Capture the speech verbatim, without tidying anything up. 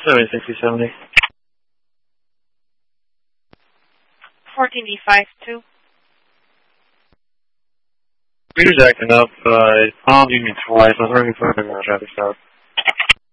seventy, sixty, seventy. fourteen D five two. Peter's acting up. Uh, called you me twice. I was working for a traffic stop.